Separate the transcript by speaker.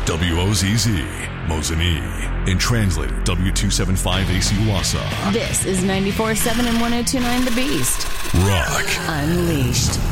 Speaker 1: WOZZ, Mosinee, and translator W275AC Wassa.
Speaker 2: This is 94.7 and 102.9 The Beast.
Speaker 1: Rock
Speaker 2: Unleashed.